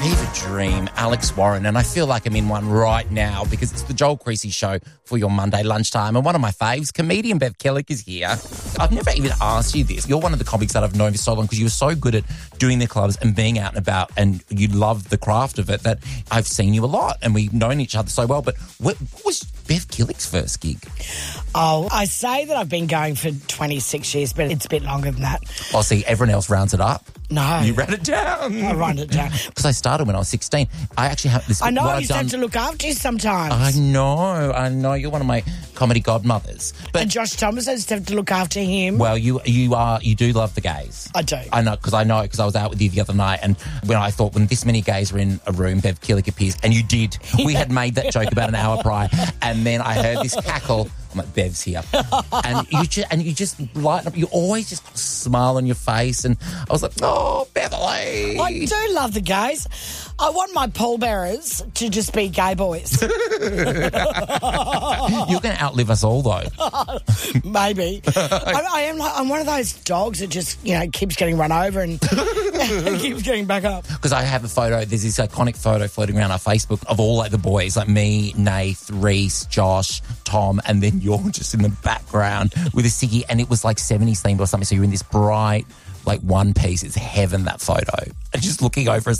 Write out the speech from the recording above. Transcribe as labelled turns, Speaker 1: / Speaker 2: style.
Speaker 1: fever dream, Alex Warren, and I feel like I'm in one right now because it's the Joel Creasy Show for your Monday lunchtime, and one of my faves, comedian Bev Kellick, is here. I've never even asked you this. You're one of the comics that I've known for so long because you were so good at doing the clubs and being out and about, and you love the craft of it that I've seen you a lot, and we've known each other so well. But what was Bev Kellick's first gig?
Speaker 2: Oh, I say that I've been going for 26 years, but it's a bit longer than that.
Speaker 1: Oh, see, everyone else rounds it up.
Speaker 2: No.
Speaker 1: You round it down.
Speaker 2: I round it down.
Speaker 1: Because I started when I was 16. I actually have this.
Speaker 2: I know, I used to have to look after you sometimes.
Speaker 1: I know. You're one of my comedy godmothers. But
Speaker 2: and Josh Thomas, I used to have to look after him.
Speaker 1: Well, you do love the gays.
Speaker 2: I do.
Speaker 1: I know, because I was out with you the other night, and when I thought, when this many gays were in a room, Bev Kellick appears, and you did. We had made that joke about an hour prior, and then I heard this cackle. I'm like, Bev's here. And you just lighten up. You always just got a smile on your face. And I was like, oh, Beverly.
Speaker 2: I do love the gays. I want my pallbearers to just be gay boys.
Speaker 1: You're going to outlive us all, though.
Speaker 2: Maybe. I'm one of those dogs that just, keeps getting run over and keeps getting back up.
Speaker 1: Because I have a photo, there's this iconic photo floating around our Facebook of all the boys, like me, Nath, Reese, Josh, Tom, and then you're just in the background with a ciggy, and it was like 70s themed or something, so you're in this bright, one piece. It's heaven, that photo. And just looking over us